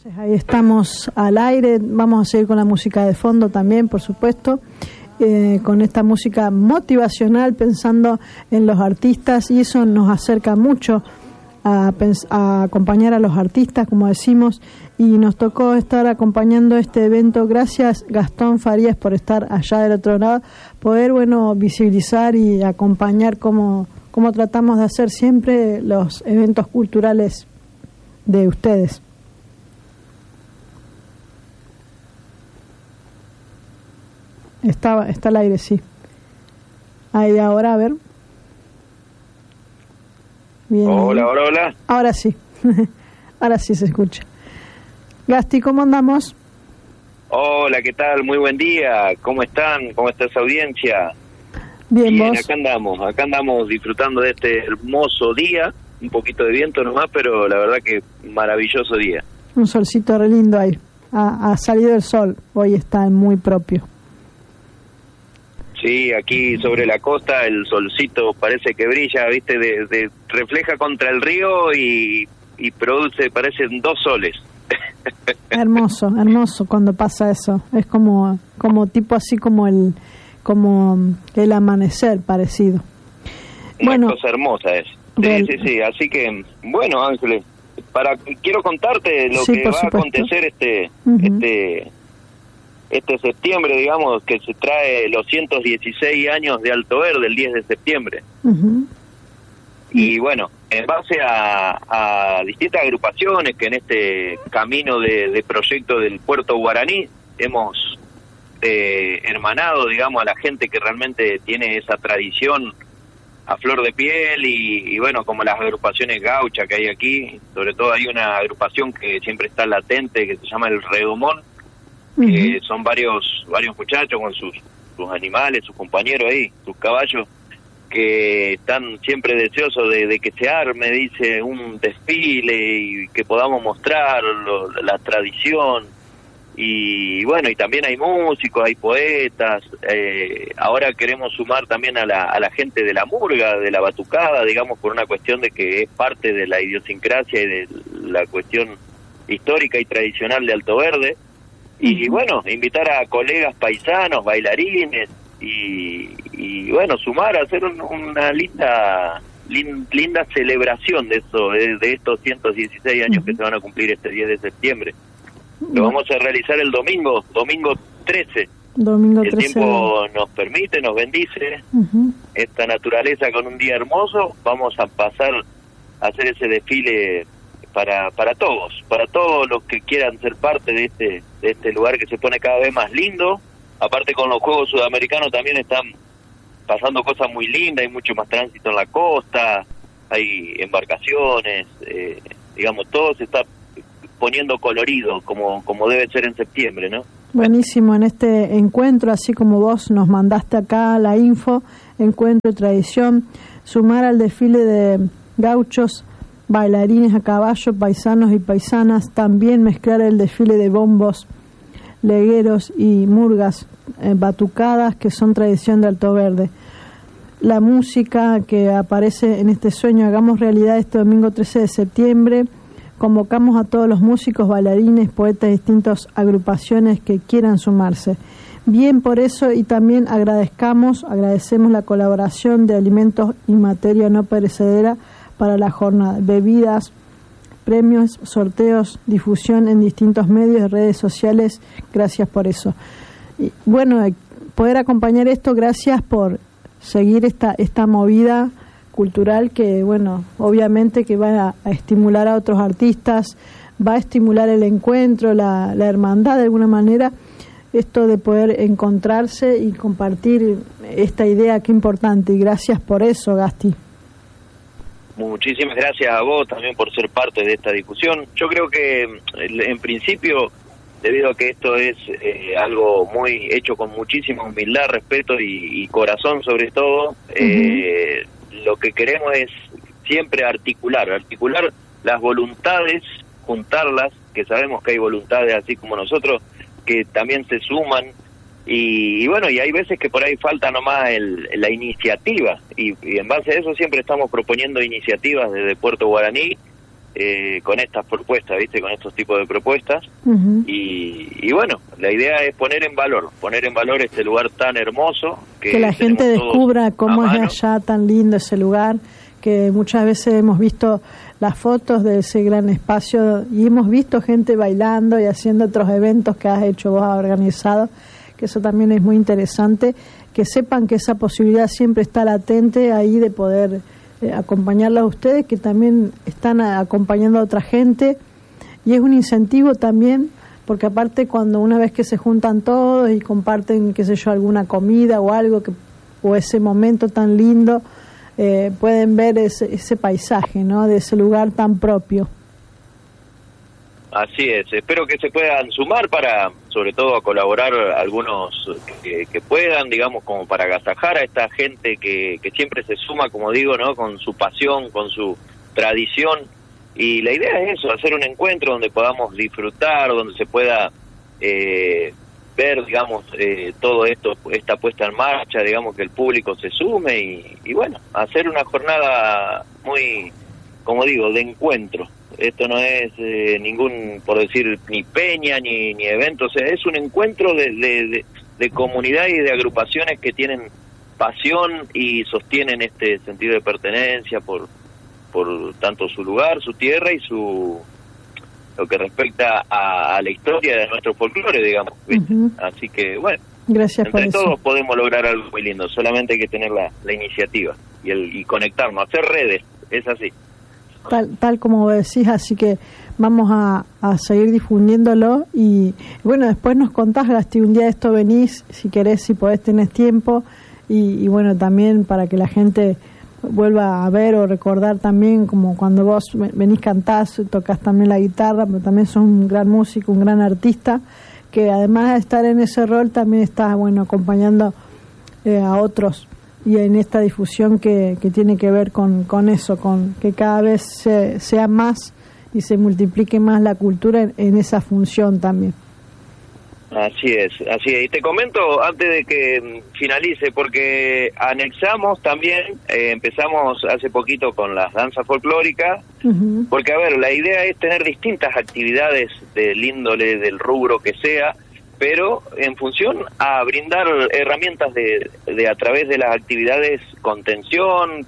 Ahí estamos al aire, vamos a seguir con la música de fondo también, por supuesto, con esta música motivacional, pensando en los artistas, y eso nos acerca mucho a acompañar a los artistas, como decimos, y nos tocó estar acompañando este evento. Gracias, Gastón Farías, por estar allá del otro lado, poder, visibilizar y acompañar como tratamos de hacer siempre los eventos culturales de ustedes. Está al aire, sí. Ahí ahora, a ver. Bien. Hola. Ahora sí. Ahora sí se escucha. Gasti, ¿cómo andamos? Hola, ¿qué tal? Muy buen día. ¿Cómo están? ¿Cómo está esa audiencia? Bien, ¿vos? Acá andamos disfrutando de este hermoso día. Un poquito de viento nomás, pero la verdad que maravilloso día. Un solcito re lindo ahí. Ha salido el sol. Hoy está muy propio. Sí, aquí sobre la costa el solcito parece que brilla, ¿viste? Refleja contra el río y parecen dos soles. Hermoso cuando pasa eso. Es como tipo así como el amanecer parecido. Una cosa hermosa es. Sí. Así que, bueno, Ángeles, quiero contarte lo que va a acontecer este septiembre, digamos, que se trae los 116 años de Alto Verde, el 10 de septiembre. Y bueno, en base a distintas agrupaciones que en este camino de proyecto del Puerto Guaraní hemos hermanado, digamos, a la gente que realmente tiene esa tradición a flor de piel y bueno, como las agrupaciones gauchas que hay aquí, sobre todo hay una agrupación que siempre está latente que se llama el Redomón, que son varios muchachos con sus animales, sus compañeros ahí, sus caballos, que están siempre deseosos de que se arme, dice, un desfile y que podamos mostrar la tradición. Y bueno, y también hay músicos, hay poetas. Ahora queremos sumar también a la gente de la murga, de la batucada, digamos, por una cuestión de que es parte de la idiosincrasia y de la cuestión histórica y tradicional de Alto Verde. Y bueno, invitar a colegas paisanos, bailarines y bueno, sumar a hacer una linda celebración de estos 116 años que se van a cumplir este 10 de septiembre. Lo vamos a realizar el domingo 13. El tiempo nos permite, nos bendice esta naturaleza con un día hermoso. Vamos a pasar a hacer ese desfile para todos los que quieran ser parte de este lugar que se pone cada vez más lindo. Aparte, con los Juegos Sudamericanos también están pasando cosas muy lindas, hay mucho más tránsito en la costa, hay embarcaciones, digamos, todo se está poniendo colorido como debe ser en septiembre, ¿no? Buenísimo, en este encuentro, así como vos nos mandaste acá la info, encuentro tradición, sumar al desfile de gauchos, bailarines a caballo, paisanos y paisanas, también mezclar el desfile de bombos, legueros y murgas, batucadas, que son tradición de Alto Verde. La música que aparece en este sueño, hagamos realidad este domingo 13 de septiembre. Convocamos a todos los músicos, bailarines, poetas de distintas agrupaciones que quieran sumarse. Bien por eso, y también agradecemos la colaboración de Alimentos y Materia No Perecedera para la jornada. Bebidas, premios, sorteos, difusión en distintos medios, redes sociales. Gracias por eso. Y bueno, poder acompañar esto, gracias por seguir esta movida cultural que, bueno, obviamente que va a estimular a otros artistas, va a estimular el encuentro, la hermandad de alguna manera, esto de poder encontrarse y compartir esta idea, qué importante, y gracias por eso, Gasti. Muchísimas gracias a vos también por ser parte de esta discusión. Yo creo que en principio, debido a que esto es algo muy hecho con muchísima humildad, respeto y corazón sobre todo, lo que queremos es siempre articular las voluntades, juntarlas, que sabemos que hay voluntades así como nosotros, que también se suman, y bueno, y hay veces que por ahí falta nomás la iniciativa, y en base a eso siempre estamos proponiendo iniciativas desde Puerto Guaraní, con estas propuestas, ¿viste? Con estos tipos de propuestas. Y bueno, la idea es poner en valor este lugar tan hermoso. Que la gente descubra cómo es allá tan lindo ese lugar, que muchas veces hemos visto las fotos de ese gran espacio y hemos visto gente bailando y haciendo otros eventos que has hecho vos, has organizado, que eso también es muy interesante, que sepan que esa posibilidad siempre está latente ahí de poder acompañarlos a ustedes, que también están acompañando a otra gente, y es un incentivo también, porque aparte cuando una vez que se juntan todos y comparten, qué sé yo, alguna comida o algo, o ese momento tan lindo, pueden ver ese paisaje, ¿no?, de ese lugar tan propio. Así es, espero que se puedan sumar para, sobre todo, a colaborar algunos que puedan, digamos, como para agasajar a esta gente que siempre se suma, como digo, ¿no?, con su pasión, con su tradición, y la idea es eso, hacer un encuentro donde podamos disfrutar, donde se pueda ver, digamos, todo esto, esta puesta en marcha, digamos, que el público se sume y bueno, hacer una jornada muy, como digo, de encuentro. Esto no es ningún, por decir, ni peña, ni evento, o sea, es un encuentro de comunidad y de agrupaciones que tienen pasión y sostienen este sentido de pertenencia por tanto su lugar, su tierra y lo que respecta a la historia de nuestro folclore, digamos, ¿viste? Así que, bueno, gracias entre por todos eso. podemos lograr algo muy lindo, solamente hay que tener la iniciativa y conectarnos, hacer redes, es así. Tal como decís, así que vamos a seguir difundiéndolo y bueno, después nos contás, Gasti, un día de esto venís, si querés, si podés, tenés tiempo y bueno, también para que la gente vuelva a ver o recordar también, como cuando vos venís, cantás, tocas también la guitarra, pero también sos un gran músico, un gran artista, que además de estar en ese rol también estás, bueno, acompañando a otros y en esta difusión que tiene que ver con eso, con que cada vez sea más y se multiplique más la cultura en esa función también. Así es. Y te comento antes de que finalice, porque anexamos también, empezamos hace poquito con las danzas folclóricas, porque a ver, la idea es tener distintas actividades del índole, del rubro que sea, pero en función a brindar herramientas de a través de las actividades, contención,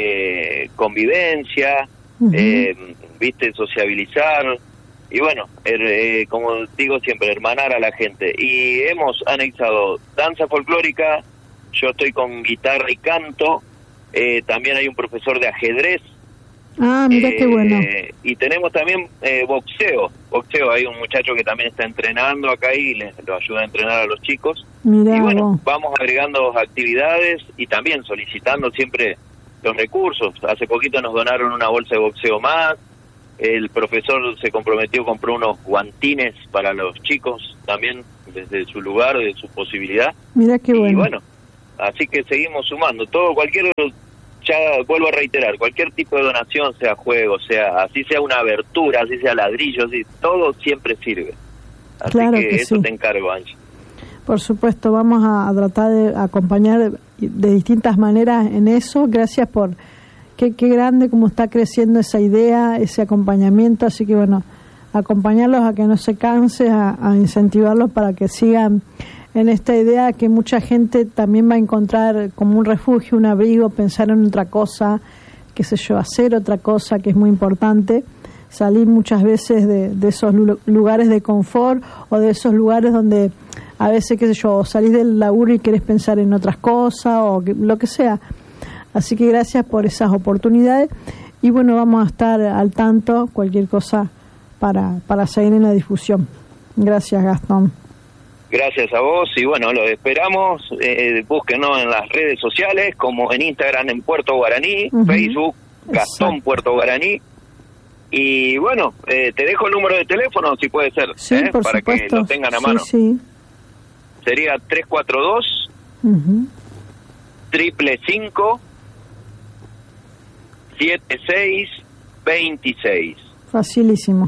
convivencia, viste, sociabilizar, y bueno, como digo siempre, hermanar a la gente. Y hemos anexado danza folclórica, yo estoy con guitarra y canto, también hay un profesor de ajedrez. Ah, mira qué bueno. Y tenemos también boxeo, hay un muchacho que también está entrenando acá y lo ayuda a entrenar a los chicos. Mirá, y bueno, vos. vamos agregando actividades y también solicitando siempre los recursos. Hace poquito nos donaron una bolsa de boxeo más, el profesor se comprometió, compró unos guantines para los chicos también desde su lugar, de su posibilidad. Mira qué bueno. Y bueno, así que seguimos sumando todo, ya vuelvo a reiterar, cualquier tipo de donación, sea juego, así sea una abertura, así sea ladrillo, así, todo siempre sirve. Así claro que eso sí. te encargo, Angie. Por supuesto, vamos a tratar de acompañar de distintas maneras en eso. Gracias por qué grande como está creciendo esa idea, ese acompañamiento. Así que bueno, acompañarlos a que no se canse, a incentivarlos para que sigan en esta idea que mucha gente también va a encontrar como un refugio, un abrigo, pensar en otra cosa, qué sé yo, hacer otra cosa, que es muy importante, salir muchas veces de esos lugares de confort o de esos lugares donde a veces, qué sé yo, salís del laburo y querés pensar en otras cosas o lo que sea. Así que gracias por esas oportunidades y bueno, vamos a estar al tanto, cualquier cosa para seguir en la difusión. Gracias, Gastón. Gracias a vos y bueno, los esperamos, búsquenos en las redes sociales como en Instagram en Puerto Guaraní, Facebook Gastón Puerto Guaraní y bueno, te dejo el número de teléfono si puede ser, sí, por para supuesto. Que lo tengan a mano. Sí. Sería 342 555 7626. Facilísimo.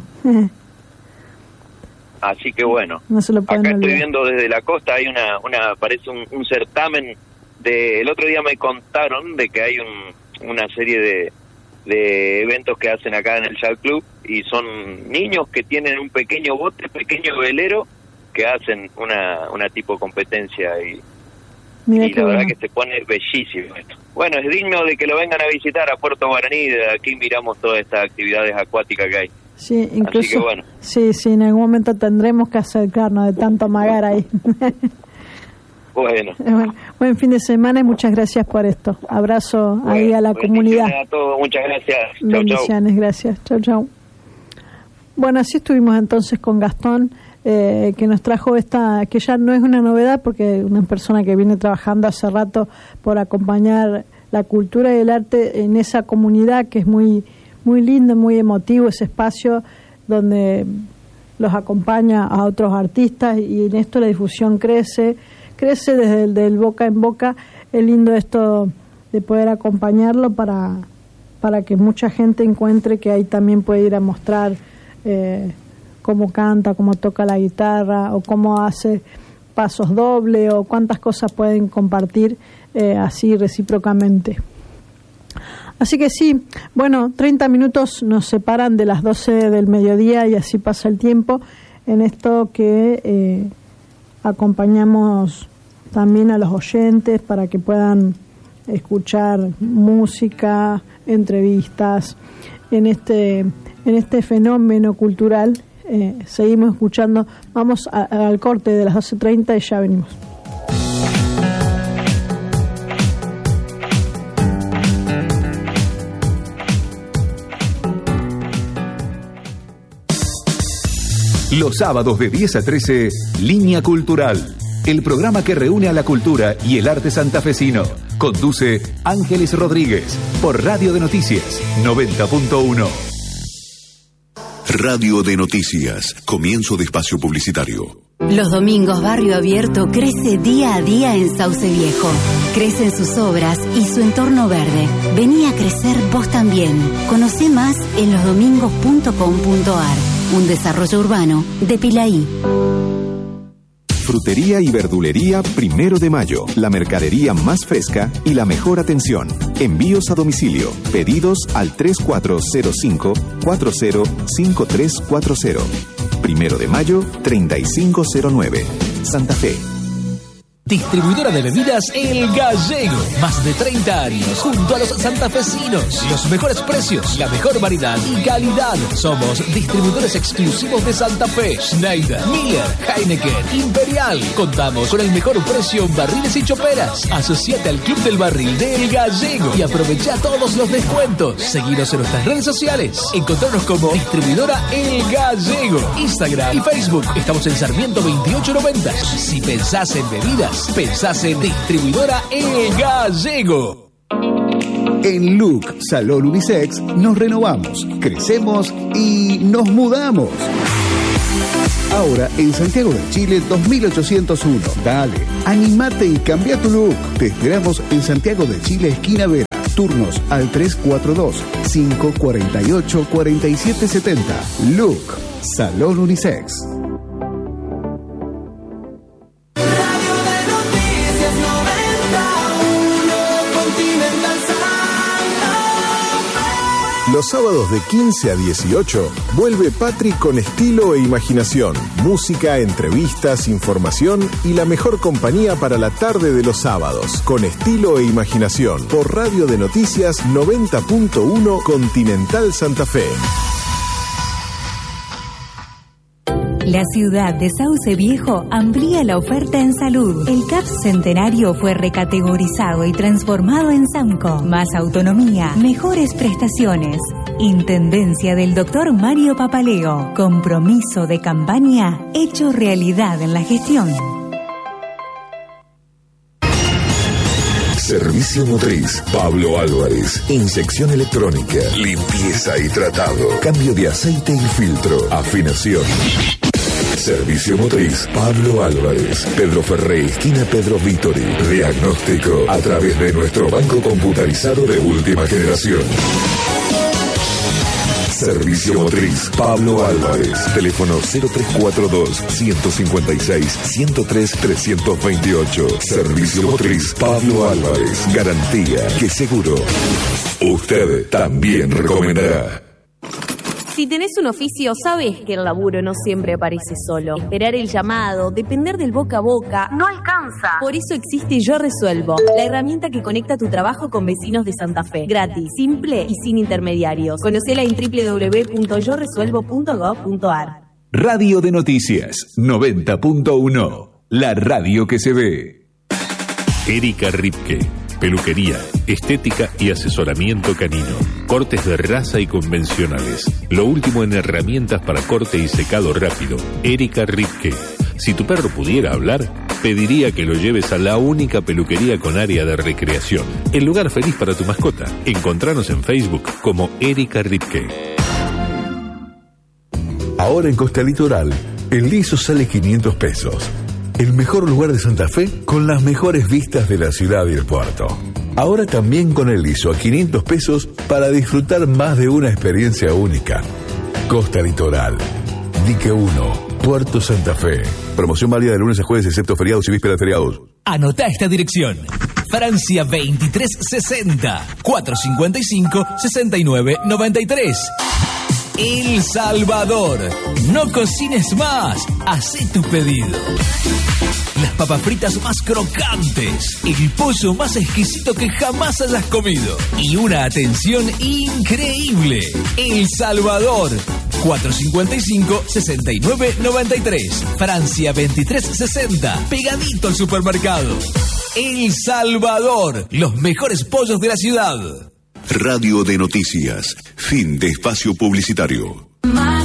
Así que bueno, no se lo pueden acá olvidar. estoy viendo desde la costa, hay parece un certamen el otro día me contaron de que hay una serie de eventos que hacen acá en el Yacht Club, y son niños que tienen un pequeño bote, pequeño velero, que hacen una tipo competencia, y la verdad que se pone bellísimo esto. Bueno, es digno de que lo vengan a visitar a Puerto Guaraní. De aquí miramos todas estas actividades acuáticas que hay. Sí, incluso, así que bueno. Sí, en algún momento tendremos que acercarnos de tanto amagar ahí. Bueno, buen fin de semana y muchas gracias por esto. Abrazo ahí a la comunidad. A todos, muchas gracias. Bendiciones, chau. Gracias. Chau. Bueno, así estuvimos entonces con Gastón, que nos trajo esta, que ya no es una novedad, porque una persona que viene trabajando hace rato por acompañar la cultura y el arte en esa comunidad, que es muy lindo, muy emotivo, ese espacio donde los acompaña a otros artistas, y en esto la difusión crece desde el del boca en boca. Es lindo esto de poder acompañarlo para que mucha gente encuentre que ahí también puede ir a mostrar cómo canta, cómo toca la guitarra, o cómo hace pasos dobles, o cuántas cosas pueden compartir así recíprocamente. Así que sí, bueno, 30 minutos nos separan de las 12 del mediodía, y así pasa el tiempo en esto que acompañamos también a los oyentes para que puedan escuchar música, entrevistas en este fenómeno cultural. Seguimos escuchando. Vamos al corte de las 12:30 y ya venimos. Los sábados de 10 a 13, Línea Cultural, el programa que reúne a la cultura y el arte santafesino. Conduce Ángeles Rodríguez por Radio de Noticias 90.1. Radio de Noticias, comienzo de espacio publicitario. Los domingos Barrio Abierto crece día a día en Sauce Viejo. Crecen sus obras y su entorno verde. Vení a crecer vos también. Conocé más en losdomingos.com.ar. Un desarrollo urbano de Pilaí. Frutería y verdulería 1 de Mayo. La mercadería más fresca y la mejor atención. Envíos a domicilio. Pedidos al 3405-405340. 1 de Mayo, 3509. Santa Fe. Distribuidora de bebidas El Gallego. Más de 30 años junto a los santafesinos. Los mejores precios, la mejor variedad y calidad. Somos distribuidores exclusivos de Santa Fe. Schneider, Miller, Heineken, Imperial. Contamos con el mejor precio en barriles y choperas. Asociate al Club del Barril de El Gallego y aprovecha todos los descuentos. Seguinos en nuestras redes sociales. Encontrarnos como Distribuidora El Gallego. Instagram y Facebook. Estamos en Sarmiento 2890. Si pensás en bebidas, pensás en Distribuidora El Gallego. En Look Salón Unisex nos renovamos, crecemos y nos mudamos. Ahora en Santiago del Chile 2801. Dale, animate y cambia tu look. Te esperamos en Santiago del Chile, esquina Vera. Turnos al 342-548-4770. Look Salón Unisex. Los sábados de 15 a 18 vuelve Patri con estilo e imaginación, música, entrevistas, información y la mejor compañía para la tarde de los sábados. Con estilo e imaginación por Radio de Noticias 90.1 Continental Santa Fe. La ciudad de Sauce Viejo amplía la oferta en salud. El CAPS Centenario fue recategorizado y transformado en SAMCO. Más autonomía, mejores prestaciones. Intendencia del Dr. Mario Papaleo. Compromiso de campaña hecho realidad en la gestión. Servicio Motriz Pablo Álvarez. Inyección electrónica, limpieza y tratado, cambio de aceite y filtro, afinación. Servicio Motriz Pablo Álvarez, Pedro Ferré, esquina Pedro Vítori. Diagnóstico a través de nuestro banco computarizado de última generación. Servicio Motriz Pablo Álvarez. Teléfono 0342-156-103-328. Servicio Motriz Pablo Álvarez. Garantía que seguro usted también recomendará. Si tenés un oficio, sabés que el laburo no siempre aparece solo. Esperar el llamado, depender del boca a boca, no alcanza. Por eso existe Yo Resuelvo, la herramienta que conecta tu trabajo con vecinos de Santa Fe. Gratis, simple y sin intermediarios. Conocela en www.yoresuelvo.gov.ar. Radio de Noticias 90.1. La radio que se ve. Erika Ripke. Peluquería, estética y asesoramiento canino. Cortes de raza y convencionales. Lo último en herramientas para corte y secado rápido. Erika Ripke. Si tu perro pudiera hablar, pediría que lo lleves a la única peluquería con área de recreación. El lugar feliz para tu mascota. Encontranos en Facebook como Erika Ripke. Ahora en Costa Litoral, el liso sale 500 pesos. El mejor lugar de Santa Fe con las mejores vistas de la ciudad y el puerto. Ahora también con el liso a 500 pesos para disfrutar más de una experiencia única. Costa Litoral, Dique 1, Puerto Santa Fe. Promoción válida de lunes a jueves excepto feriados y vísperas de feriados. Anota esta dirección. Francia 2360 455 6993. El Salvador. No cocines más. Hacé tu pedido. Las papas fritas más crocantes. El pollo más exquisito que jamás hayas comido. Y una atención increíble. El Salvador. 455-6993. Francia 2360. Pegadito al supermercado. El Salvador. Los mejores pollos de la ciudad. Radio de Noticias. Fin de espacio publicitario.